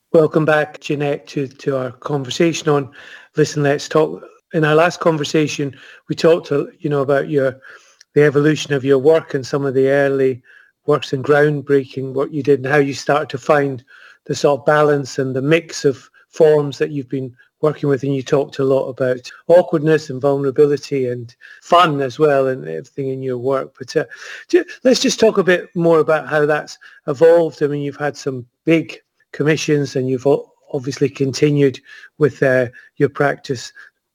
Welcome back, Jeanette, to our conversation on Listen, Let's Talk. In our last conversation, we talked, about the evolution of your work and some of the early works and groundbreaking work you did and how you started to find the sort of balance and the mix of forms that you've been working with. And you talked a lot about awkwardness and vulnerability and fun as well and everything in your work. But let's just talk a bit more about how that's evolved. I mean, you've had some big commissions and you've obviously continued with your practice.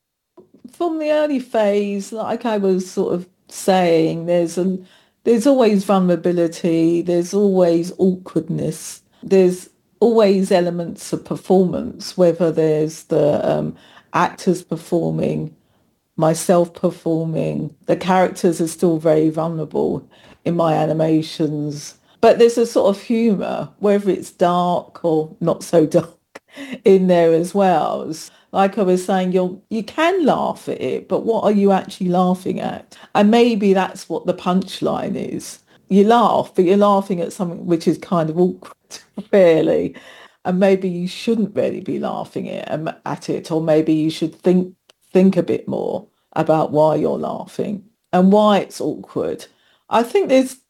From the early phase, like I was sort of saying, there's always vulnerability, there's always awkwardness, there's always elements of performance, whether there's the actors performing, myself performing. The characters are still very vulnerable in my animations. But there's a sort of humour, whether it's dark or not so dark, in there as well. Like I was saying, you can laugh at it, but what are you actually laughing at? And maybe that's what the punchline is. You laugh, but you're laughing at something which is kind of awkward, really. And maybe you shouldn't really be laughing at it, or maybe you should think a bit more about why you're laughing and why it's awkward. I think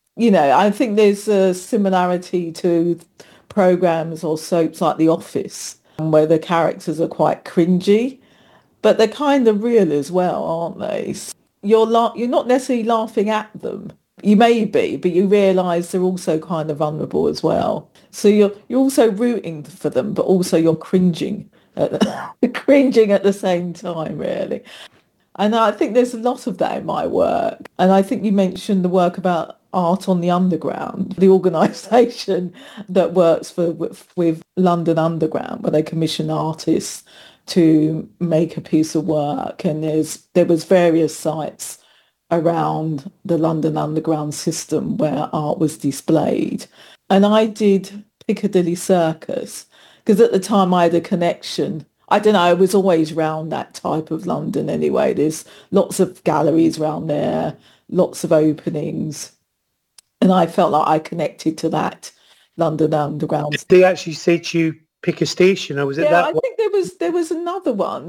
there's a similarity to programs or soaps like The Office, where the characters are quite cringy, but they're kind of real as well, aren't they? You're not necessarily laughing at them. You may be, but you realise they're also kind of vulnerable as well. So you're also rooting for them, but also you're cringing cringing at the same time, really. And I think there's a lot of that in my work. And I think you mentioned the work about Art on the Underground, the organisation that works with London Underground, where they commission artists to make a piece of work. And there was various sites around the London Underground system where art was displayed. And I did Piccadilly Circus because at the time I had a connection. I don't know, I was always around that type of London anyway. There's lots of galleries around there, lots of openings. And I felt like I connected to that London Underground. Did they actually say to you, pick a station, or was it that I one? think there was another one.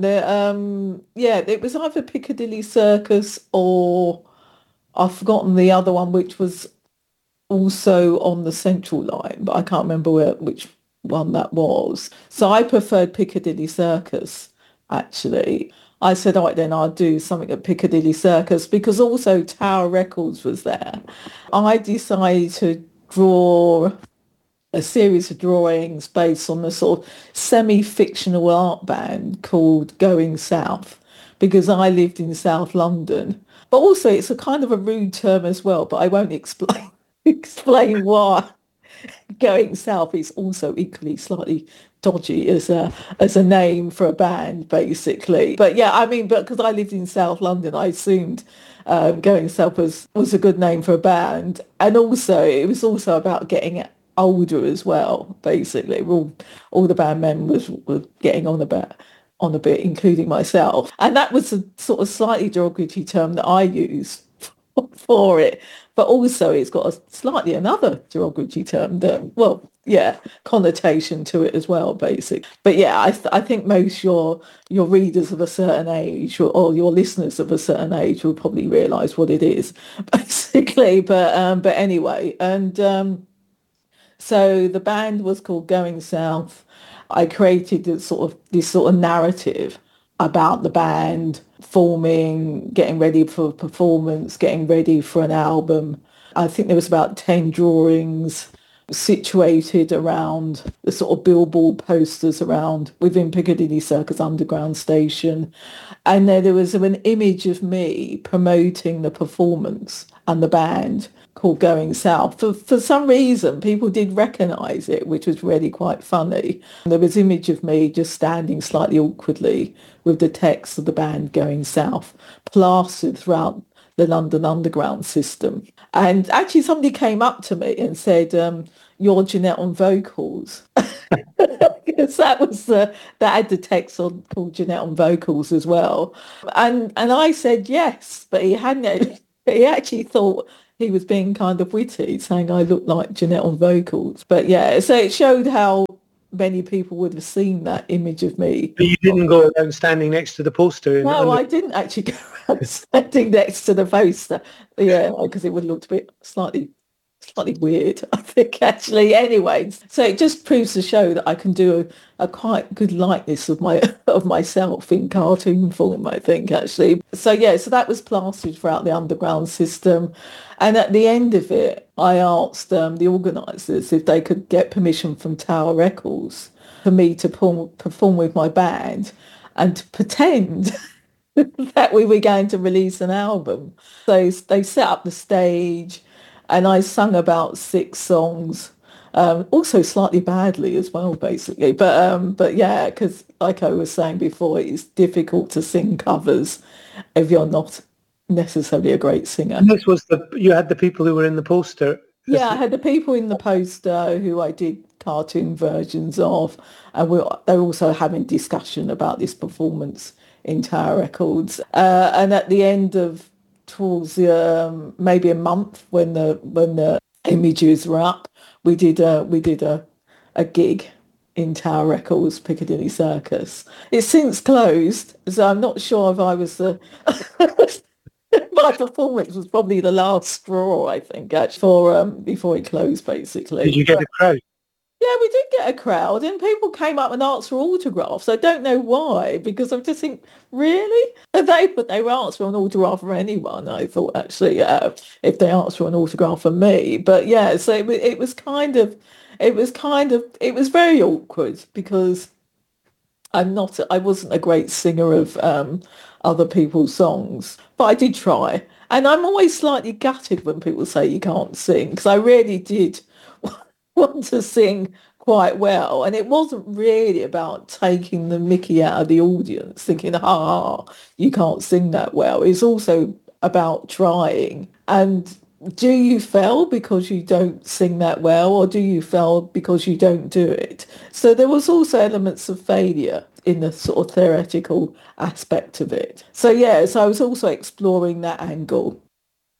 It was either Piccadilly Circus or I've forgotten the other one, which was also on the Central Line, but I can't remember which one that was. So I preferred Piccadilly Circus, actually. I said, all right, then I'll do something at Piccadilly Circus because also Tower Records was there. I decided to draw a series of drawings based on the sort of semi-fictional art band called Going South because I lived in South London. But also it's a kind of a rude term as well, but I won't explain why. Going South is also equally slightly dodgy as a name for a band, basically. But yeah, I mean, but because I lived in South London, I assumed Going South was a good name for a band, and also it was also about getting older as well. Basically, all the band members were getting on a bit, including myself, and that was a sort of slightly derogatory term that I used for it. But also it's got a slightly another derogatory term connotation to it as well, basically. But yeah, I think most your readers of a certain age or your listeners of a certain age will probably realise what it is, basically. But anyway, and so the band was called Going South. I created this sort of narrative about the band forming, getting ready for a performance, getting ready for an album. I think there was about 10 drawings situated around the sort of billboard posters around within Piccadilly Circus Underground Station. And there was an image of me promoting the performance and the band called Going South. For some reason, people did recognise it, which was really quite funny. There was an image of me just standing slightly awkwardly with the text of the band Going South plastered throughout the London Underground system. And actually somebody came up to me and said, you're Jeanette on vocals. Because that had the text called Jeanette on vocals as well. And I said yes, but he actually thought he was being kind of witty, saying I looked like Jeanette on vocals. But yeah, so it showed how many people would have seen that image of me. But you didn't go around standing next to the poster. No, I didn't actually go around standing next to the poster. Yeah, because it would have looked a bit slightly weird, I think, actually. Anyways, so it just proves to show that I can do a quite good likeness of myself in cartoon form, I think, actually. So yeah, so that was plastered throughout the underground system. And at the end of it, I asked the organisers if they could get permission from Tower Records for me to perform with my band and to pretend that we were going to release an album. So they set up the stage and I sung about 6 songs, also slightly badly as well, basically. But yeah, because like I was saying before, it's difficult to sing covers if you're not necessarily a great singer. And this was you had the people who were in the poster. Yeah, I had the people in the poster who I did cartoon versions of, and they're also having discussion about this performance in Tower Records. And at the end of towards maybe a month when the images were up, we did a gig in Tower Records, Piccadilly Circus. It's since closed, so I'm not sure if I was the my performance was probably the last straw, I think, actually, before it closed, basically. Did you get a crowd? Yeah, we did get a crowd, and people came up and asked for autographs. I don't know why, because I just think, really? They were asked for an autograph for anyone, I thought, actually, if they asked for an autograph for me. But yeah, so it was very awkward because I wasn't a great singer of other people's songs, but I did try. And I'm always slightly gutted when people say you can't sing, because I really did want to sing quite well. And it wasn't really about taking the mickey out of the audience, thinking, you can't sing that well. It's also about trying. And do you fail because you don't sing that well, or do you fail because you don't do it? So there was also elements of failure in the sort of theoretical aspect of it. So yeah, so I was also exploring that angle